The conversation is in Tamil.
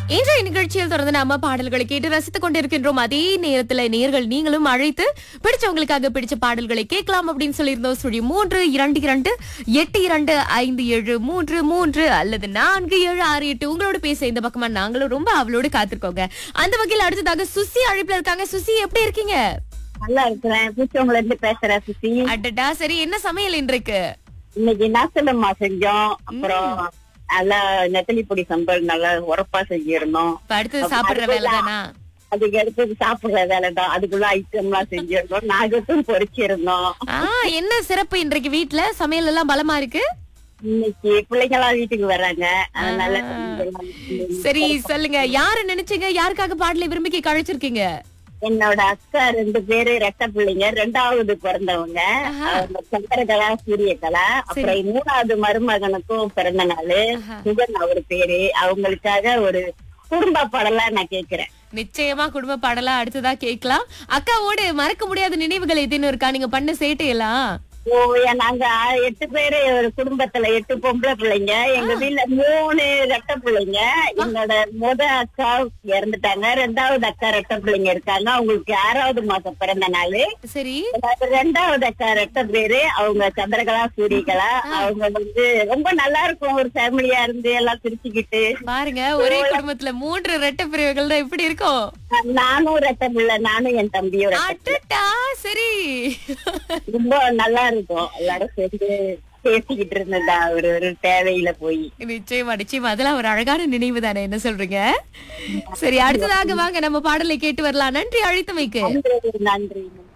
இன்றைய நிகழ்ச்சியில் தொடர்ந்து நாம பாடல்களை கேட்டு ரசித்துக் கொண்டிருக்கின்றோம். அதே நேரத்துல நேர்கள் நீங்களும் அழைத்து பிடிச்சவங்களுக்காக பிடிச்ச பாடல்களை கேட்கலாம் அப்படின்னு சொல்லியிருந்தோம். 322282573 அல்லது 4768 உங்களோட பேச இந்த பக்கமா நாங்களும் ரொம்ப அவளோடு காத்திருக்கோங்க. அந்த வகையில் அடுத்ததாக சுசி அழைப்புல இருக்காங்க. சுசி எப்படி இருக்கீங்க? நல்லா இருக்கிறேன். பூச்சவங்கள இருந்து பேசுறேன் சுசி. அடடா, சரி, என்ன சமையல் இன்றைக்கு? இன்னைக்கு நாசலம்மா செஞ்சோம். அப்புறம் நல்லா நெத்தலி பொடி சம்பல் நல்லா உரப்பா செஞ்சிருந்தோம். இப்ப அடுத்தது சாப்பிடுற வேலைதானா? அதுக்கு அடுத்தது சாப்பிடுற வேலை தான். அதுக்குள்ள ஐட்டம் எல்லாம் செஞ்சிருந்தோம். நாகத்தும் பொரிச்சிருந்தோம். என்ன சிறப்பு இன்றைக்கு வீட்டுல சமையல் எல்லாம் பலமா இருக்கு? இன்னைக்கு பிள்ளைங்க எல்லாம் வீட்டுக்கு வர்றாங்க. அதனால சரி, சொல்லுங்க, யாரு நினைச்சீங்க, யாருக்காக பாடலை விரும்பி கழிச்சிருக்கீங்க? என்னோட அக்கா 2 பேரு ரெட்ட பிள்ளைங்க, 2வது பிறந்தவங்க. அவங்க சந்திரகலா, சூரியகலா. அப்புறம் 3வது மருமகனுக்கும் பிறந்த நாளு. சுகன் அவரு பேரு. அவங்களுக்காக ஒரு குடும்ப பாடலாம் நான் கேக்குறேன். நிச்சயமா குடும்ப பாடலா அடுத்ததா கேட்கலாம். அக்காவோடு மறக்க முடியாத நினைவுகள் எதுன்னு இருக்கா, நீங்க பண்ண சேட்டையெல்லாம்? நாங்க 8 பேரு ஒரு குடும்பத்துல, 8 பொம்பளை பிள்ளைங்க. எங்க வீட்டுல 3 ரெட்ட பிள்ளைங்க. என்னோட அக்கா இறந்துட்டாங்க. 2வது அக்கா ரெட்ட பிள்ளைங்க இருக்காங்க. அவங்களுக்கு 6வது மாசம் பிறந்த நாள். சரி, 2வது அக்கா ரெட்ட பேரு. அவங்க சந்திரகலா, சூரியகலா. அவங்க ரொம்ப நல்லா இருக்கும். ஒரு ஃபேமிலியா இருந்து எல்லாம் பிரிச்சுக்கிட்டு பாருங்க, ஒரே குடும்பத்துல 3 ரெட்டை பிரிவுகள் தான் எப்படி இருக்கும். நானும் ரெட்ட பிள்ளை, நானும் என் தம்பியும். சரி, ரொம்ப நல்லா இருக்கும். எல்லாரும் சேர்ந்து பேசிக்கிட்டு இருந்ததா ஒரு தேவையில போய். நிச்சயமா நிச்சயமா, அதெல்லாம் ஒரு அழகான நினைவு தானே, என்ன சொல்றீங்க? சரி, அடுத்ததாக வாங்க நம்ம பாடலை கேட்டு வரலாம். நன்றி அழைத்தமைக்கு. நன்றி.